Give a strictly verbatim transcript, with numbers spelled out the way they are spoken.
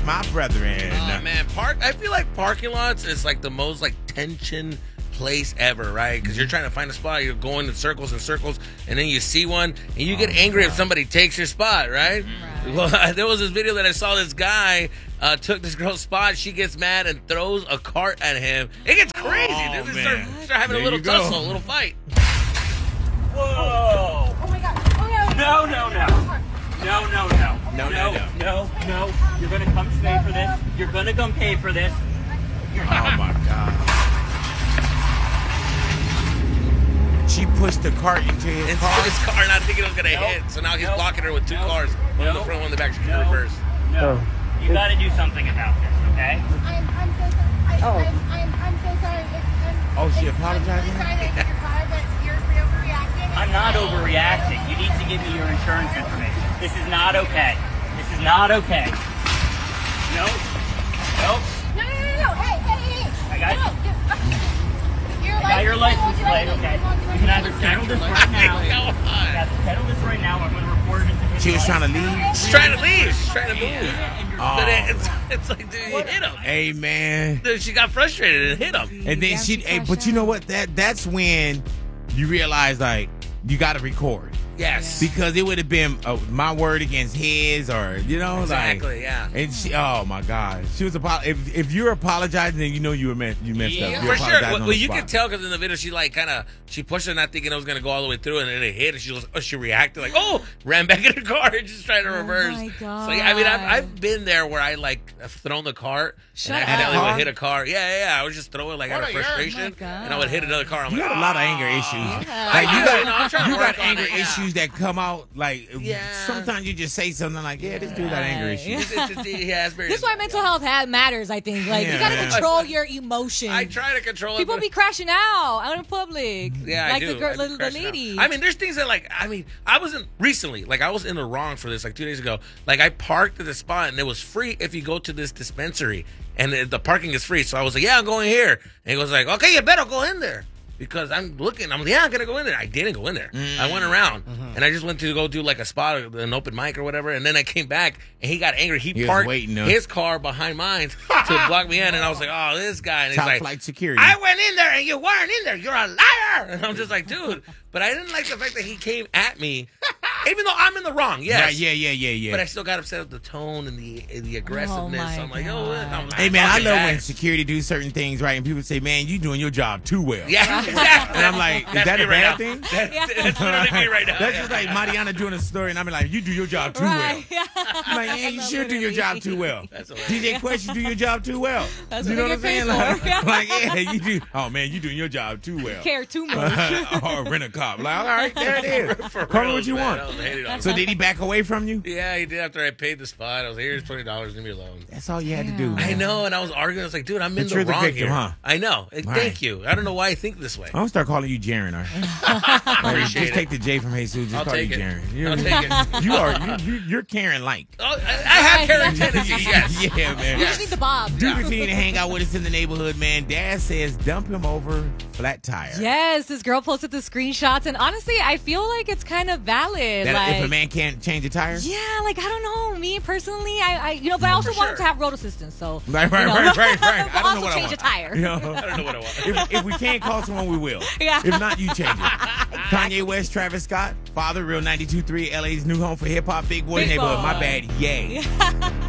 amongst my brethren. Oh, man. Park. I feel like parking lots is like the most like tension place ever, right? Because you're trying to find a spot, you're going in circles and circles, and then you see one, and you get Oh, angry God. if somebody takes your spot, right? Right. Well, there was this video that I saw. This guy uh, took this girl's spot. She gets mad and throws a cart at him. It gets crazy. Oh, They man. start, start having There a little you go. tussle, a little fight. Whoa! Oh my God. Oh yeah. No, no, no. No, no, no. No, no, no. No, no. You're gonna come pay for this. You're gonna come pay for this. You're Oh my God. She pushed the cart into his Into car. his car, not thinking it was going to Nope. hit. So now he's Nope. blocking her with two Nope. cars. One in the Nope. front, one in the back. She can No. reverse. No. You gotta do something about this, okay? I'm, I'm so sorry. I, Oh. I'm, I'm, I'm so sorry. It's, I'm, Oh, she it's, apologizing? I'm really sorry that I hit your car, but you're overreacting. I'm not overreacting. You need to give me your insurance information. This is not okay. This is not okay. Nope. Nope. No, no, no, no. Hey, hey, hey. I got no, just, your I got your license plate, okay? You can either settle this right now. Go You on. have to settle this right now. I'm going to report it into She was trying to leave. She's trying to leave. She's trying to move. Oh. But it, it's, it's like, dude, you hit him. Hey, man. Dude, she got frustrated and hit him. And then Yeah, she, she hey, crashed but you know out. what? That That's when you realize, like, you got to record. Yes. Because it would have been uh, my word against his, or, you know, Exactly, like. yeah. And she, oh my God, she was apo- if if you're apologizing, then you know you were meant you messed Yeah, up. You're for sure. apologizing Well, on well, the you spot. can tell because in the video she like kind of she pushed it, not thinking it was gonna go all the way through, and then it hit, and she was oh, she reacted like oh, ran back in the car and just trying to Oh, reverse. my So yeah, I mean, I've, God. I've been there where I like have thrown the cart Shut and accidentally up. would hit a car. Yeah, yeah, yeah. I would just throw it like out of What a- frustration, Oh, my God. and I would hit another car. I'm You like, got a lot of "Ah." anger issues. Yeah. Like you I do, you know, I'm got, trying to you got work on anger it, yeah. issues that come out like Yeah. sometimes you just say something like, "Yeah, this dude got anger Right. issues." It's- it's- it's- he has very- This is why mental health ha- matters, I think. Like, Yeah, you gotta man. control your emotions. I try to control it. People but- be crashing out out in public. Yeah, like I do. the girl, I be the, the crashing out. lady. I mean, there's things that like I mean, I wasn't recently like I was in the wrong for this like two days ago. Like I parked at the spot and it was free if you go to this dispensary and the, the parking is free. So I was like, yeah, I'm going here. And he goes like, okay, you better go in there. Because I'm looking, I'm like, yeah, I'm gonna go in there. I didn't go in there. I went around and I just went to go do like a spot, an open mic or whatever. And then I came back and he got angry. He, He was parked waiting, huh? his car behind mine to block me in. And I was like, oh, this guy. And he's Top like, flight security. I went in there and you weren't in there. You're a liar. And I'm just like, dude. But I didn't like the fact that he came at me, even though I'm in the wrong. Yes. Right, yeah, yeah, yeah, yeah. But I still got upset with the tone and the the aggressiveness. my I'm like, oh, God. I'm like, Hey man, I fucking love back. when security do certain things right, and people say, "Man, you doing your job too well." Yeah, exactly. And I'm like, is That's that me a right bad now. thing? That- That's literally me right now. That's yeah. just like Mariana doing a story, and I'm like, "You do your job too right. well." I'm like, yeah, you should do your job too well. That's hilarious. D J Quest, you do your job too well. That's you what know they what I'm get saying? paid Like, for. like, yeah, you do. Oh man, you doing your job too well. Care too much. Or rent a cop. Like, all right, there it is. For Call me reals, what you man. want. I was hating on So him. did he back away from you? Yeah, he did after I paid the spot. I was like, here's twenty dollars, leave me alone. That's all you had to do. Damn. Man. I know, and I was arguing. I was like, dude, I'm in But the you're the wrong victim, here. huh? I know. Uh, Right. Thank you. I don't know why I think this way. I'm gonna start calling you Jaren. Or, like, Appreciate just it. take the J from Jesus. Just I'll call you take it. Jaren. You, I'll take it. you are you, you, you're Karen like. Oh, I, I have Karen Yeah. tendencies, yes. Yeah, man. You just need the bob. Do continue to hang out with us in the neighborhood, man. Dad says dump him over flat tire. Yes, this girl posted the screenshots, and honestly, I feel like it's kind of valid. That like, if a man can't change a tire. yeah, like I don't know, me personally, I, I you know, but I also For wanted sure. to have road assistance, so Right, right, you know. right, right, right. But I don't also know what I change want. a tire. You know? I don't know what I want. if, if we can't call someone, we will. Yeah. If not, you change it. Kanye West, Travis Scott, Father, Real ninety-two point three, L A's new home for hip hop, Big Boy Big Neighborhood. Boy. My bad. Yay.